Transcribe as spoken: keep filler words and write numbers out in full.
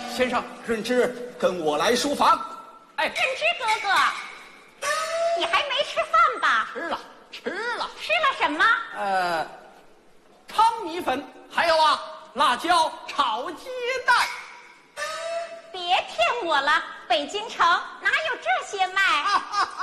先生，润之跟我来书房。哎， 润之哥哥，你还没吃饭吧？ 吃了，吃了。 吃了什么？ 呃，汤米粉，还有啊，辣椒炒鸡蛋。 别骗我了，北京城哪有这些卖？